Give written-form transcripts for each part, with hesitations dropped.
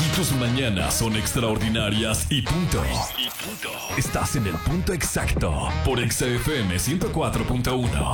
Aquí tus mañanas son extraordinarias y punto. Estás en el punto exacto por Exa FM 104.1.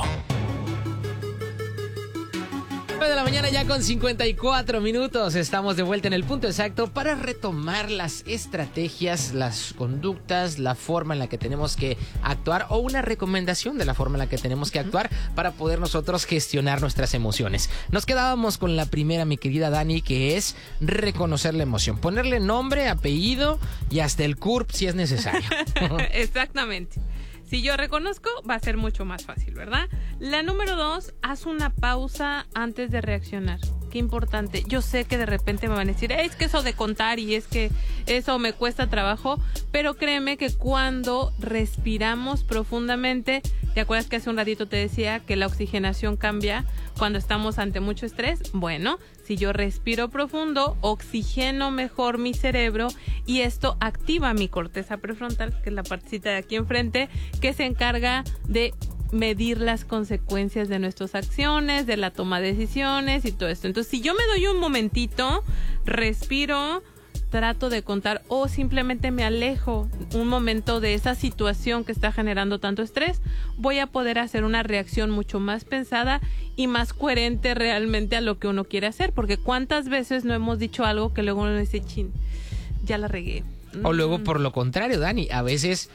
9 de la mañana ya con 54 minutos. Estamos de vuelta en el punto exacto para retomar las estrategias, las conductas, la forma en la que tenemos que actuar o una recomendación de la forma en la que tenemos que actuar para poder nosotros gestionar nuestras emociones. Nos quedábamos con la primera, mi querida Dani, que es reconocer la emoción. Ponerle nombre, apellido y hasta el CURP si es necesario. Exactamente. Si yo reconozco, va a ser mucho más fácil, ¿verdad? La número 2, haz una pausa antes de reaccionar. Qué importante. Yo sé que de repente me van a decir, es que eso de contar y es que eso me cuesta trabajo, pero créeme que cuando respiramos profundamente, ¿te acuerdas que hace un ratito te decía que la oxigenación cambia cuando estamos ante mucho estrés? Bueno, si yo respiro profundo, oxigeno mejor mi cerebro y esto activa mi corteza prefrontal, que es la partecita de aquí enfrente, que se encarga de medir las consecuencias de nuestras acciones, de la toma de decisiones y todo esto. Entonces, si yo me doy un momentito, respiro, trato de contar o simplemente me alejo un momento de esa situación que está generando tanto estrés, voy a poder hacer una reacción mucho más pensada y más coherente realmente a lo que uno quiere hacer, porque cuántas veces no hemos dicho algo que luego uno dice, chin, ya la regué. O luego por lo contrario, Dani, a veces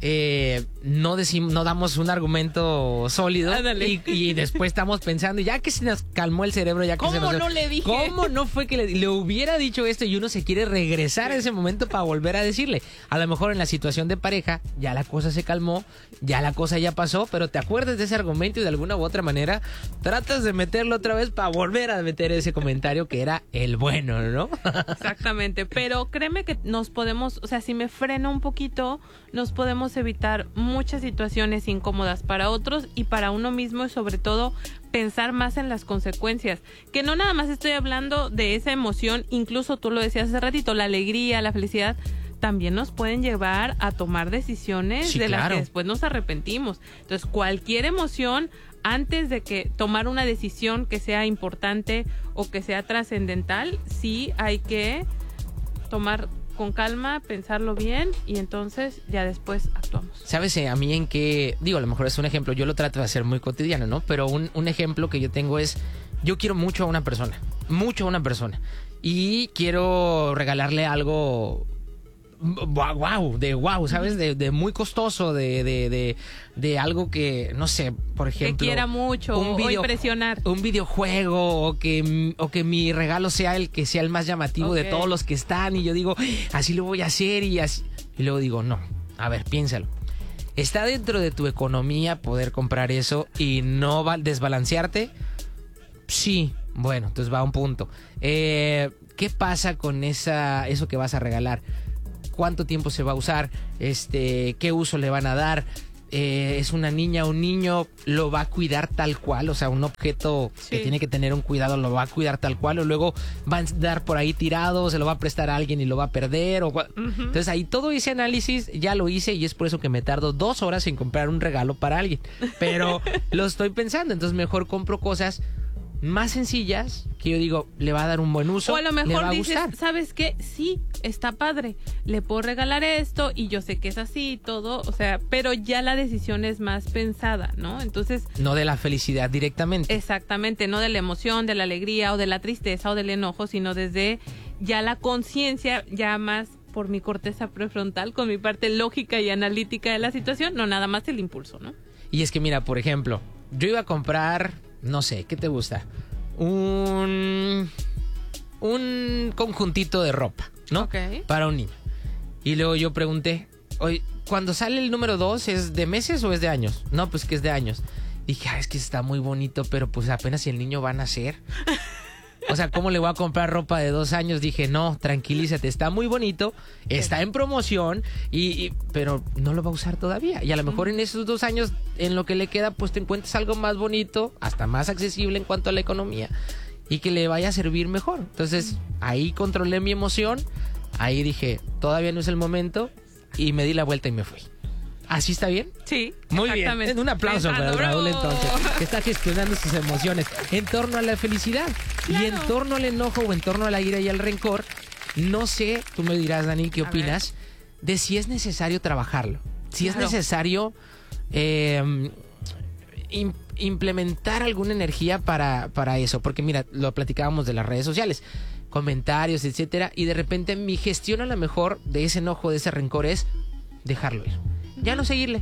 no damos un argumento sólido y después estamos pensando, ya que se nos calmó el cerebro, ya que ¿cómo se nos... no le dije? ¿Cómo no fue que le hubiera dicho esto? Y uno se quiere regresar a ese momento para volver a decirle. A lo mejor en la situación de pareja, ya la cosa se calmó, ya la cosa ya pasó, pero te acuerdas de ese argumento y de alguna u otra manera tratas de meterlo otra vez para volver a meter ese comentario que era el bueno, ¿no? Exactamente, pero créeme que nos podemos, o sea, si me freno un poquito, nos podemos evitar muchas situaciones incómodas para otros y para uno mismo, y sobre todo pensar más en las consecuencias, que no nada más estoy hablando de esa emoción, incluso tú lo decías hace ratito, la alegría, la felicidad también nos pueden llevar a tomar decisiones de las que después nos arrepentimos. Entonces, cualquier emoción, antes de que tomar una decisión que sea importante o que sea trascendental, sí hay que tomar con calma, pensarlo bien y entonces ya después actuamos. ¿Sabes a mí en qué? Digo, a lo mejor es un ejemplo, yo lo trato de hacer muy cotidiano, ¿no? Pero un ejemplo que yo tengo es, yo quiero mucho a una persona, y quiero regalarle algo wow, ¿sabes? De muy costoso, de algo que, no sé, por ejemplo... Que quiera mucho o impresionar. Un videojuego o que mi regalo sea el que sea el más llamativo de todos los que están y yo digo, así lo voy a hacer y así... Y luego digo, no, a ver, piénsalo. ¿Está dentro de tu economía poder comprar eso y no desbalancearte? Sí, bueno, entonces va a un punto. ¿Qué pasa con eso que vas a regalar? ¿Cuánto tiempo se va a usar? ¿Qué uso le van a dar? ¿Es una niña o un niño? ¿Lo va a cuidar tal cual? O sea, un objeto que tiene que tener un cuidado, ¿lo va a cuidar tal cual? ¿O luego va a andar por ahí tirado? ¿Se lo va a prestar a alguien y lo va a perder? Entonces ahí todo ese análisis ya lo hice y es por eso que me tardo 2 horas en comprar un regalo para alguien. Pero lo estoy pensando, entonces mejor compro cosas más sencillas que yo digo, le va a dar un buen uso. O a lo mejor le va a dices, gustar. ¿sabes qué? Sí, está padre, le puedo regalar esto y yo sé que es así y todo, o sea, pero ya la decisión es más pensada, ¿no? Entonces... No de la felicidad directamente. Exactamente, no de la emoción, de la alegría o de la tristeza o del enojo, sino desde ya la conciencia, ya más por mi corteza prefrontal, con mi parte lógica y analítica de la situación, no nada más el impulso, ¿no? Y es que mira, por ejemplo, yo iba a comprar... No sé, ¿qué te gusta? Un conjuntito de ropa, ¿no? Okay. Para un niño. Y luego yo pregunté, oye, cuando sale el número 2, ¿es de meses o es de años? No, pues que es de años. Dije, es que está muy bonito, pero pues apenas si el niño va a nacer. O sea, ¿cómo le voy a comprar ropa de 2 años? Dije, no, tranquilízate, está muy bonito, está en promoción, pero no lo va a usar todavía. Y a lo mejor en esos 2 años, en lo que le queda, pues te encuentras algo más bonito, hasta más accesible en cuanto a la economía, y que le vaya a servir mejor. Entonces, ahí controlé mi emoción, ahí dije, todavía no es el momento, y me di la vuelta y me fui. ¿Así está bien? Sí, muy bien. Un aplauso para Raúl, entonces, que está gestionando sus emociones en torno a la felicidad. Claro. Y en torno al enojo o en torno a la ira y al rencor, No sé, tú me dirás, Dani, ¿qué A opinas? De si es necesario trabajarlo. Si Claro. es necesario implementar alguna energía para eso. Porque mira, lo platicábamos de las redes sociales, comentarios, etcétera, y de repente mi gestión a lo mejor de ese enojo, de ese rencor es dejarlo ir. Ya no seguirle.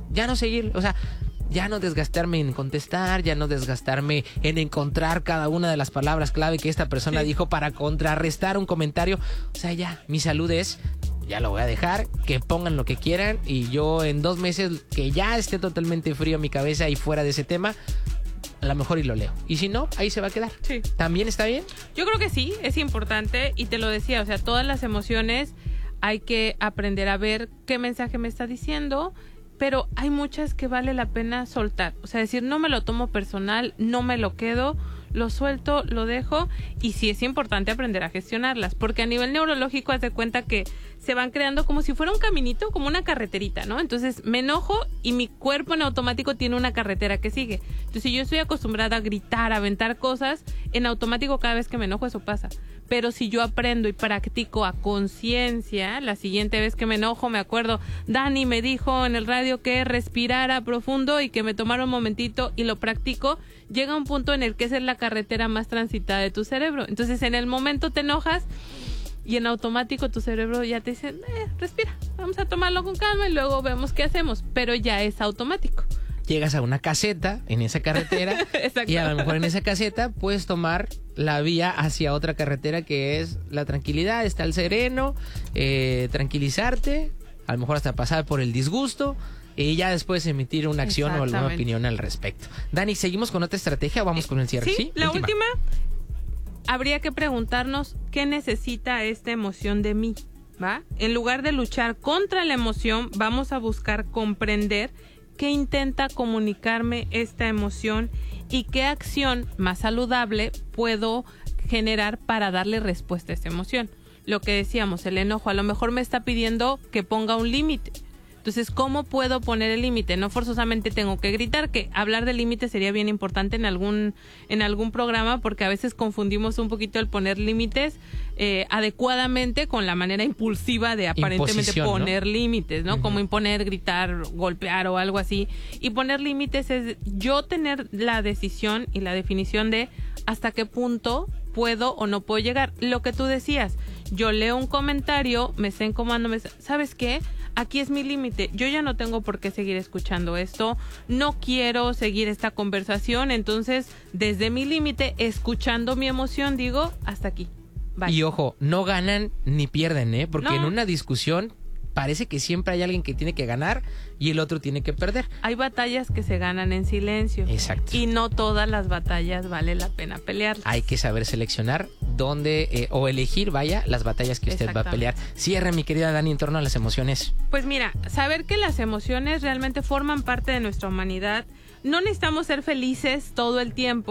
O sea, ya no desgastarme en contestar, ya no desgastarme en encontrar cada una de las palabras clave que esta persona dijo para contrarrestar un comentario. O sea, ya, mi salud es, ya lo voy a dejar, que pongan lo que quieran y yo en 2 meses que ya esté totalmente frío mi cabeza y fuera de ese tema, a lo mejor y lo leo. Y si no, ahí se va a quedar. Sí. ¿También está bien? Yo creo que sí, es importante y te lo decía, o sea, todas las emociones hay que aprender a ver qué mensaje me está diciendo, pero hay muchas que vale la pena soltar, o sea, decir, no me lo tomo personal, no me lo quedo, lo suelto, lo dejo, y sí es importante aprender a gestionarlas, porque a nivel neurológico haz de cuenta que se van creando como si fuera un caminito, como una carreterita, ¿no? Entonces me enojo y mi cuerpo en automático tiene una carretera que sigue. Entonces si yo estoy acostumbrada a gritar, a aventar cosas, en automático cada vez que me enojo eso pasa. Pero si yo aprendo y practico a conciencia, la siguiente vez que me enojo me acuerdo, Dani me dijo en el radio que respirara profundo y que me tomara un momentito y lo practico, llega un punto en el que esa es la carretera más transitada de tu cerebro. Entonces en el momento te enojas y en automático tu cerebro ya te dice, respira, vamos a tomarlo con calma y luego vemos qué hacemos, pero ya es automático. Llegas a una caseta en esa carretera y a lo mejor en esa caseta puedes tomar la vía hacia otra carretera que es la tranquilidad, estar sereno, tranquilizarte, a lo mejor hasta pasar por el disgusto y ya después emitir una acción o alguna opinión al respecto. Dani, ¿seguimos con otra estrategia o vamos con el cierre? Sí, la última. Habría que preguntarnos qué necesita esta emoción de mí, ¿va? En lugar de luchar contra la emoción, vamos a buscar comprender qué intenta comunicarme esta emoción y qué acción más saludable puedo generar para darle respuesta a esta emoción. Lo que decíamos, el enojo a lo mejor me está pidiendo que ponga un límite. Entonces, ¿cómo puedo poner el límite? No forzosamente tengo que gritar, que hablar de límite sería bien importante en algún programa, porque a veces confundimos un poquito el poner límites adecuadamente con la manera impulsiva de aparentemente poner límites, ¿no? Como imponer, gritar, golpear o algo así. Y poner límites es yo tener la decisión y la definición de hasta qué punto puedo o no puedo llegar. Lo que tú decías, yo leo un comentario, me está incomodando, ¿sabes qué? Aquí es mi límite, yo ya no tengo por qué seguir escuchando esto, no quiero seguir esta conversación, entonces desde mi límite, escuchando mi emoción, digo, hasta aquí. Bye. Y ojo, no ganan ni pierden, porque No. en una discusión parece que siempre hay alguien que tiene que ganar y el otro tiene que perder. Hay batallas que se ganan en silencio. Exacto. Y no todas las batallas vale la pena pelearlas. Hay que saber seleccionar dónde o elegir, las batallas que usted va a pelear. Cierre, mi querida Dani, en torno a las emociones. Pues mira, saber que las emociones realmente forman parte de nuestra humanidad. No necesitamos ser felices todo el tiempo.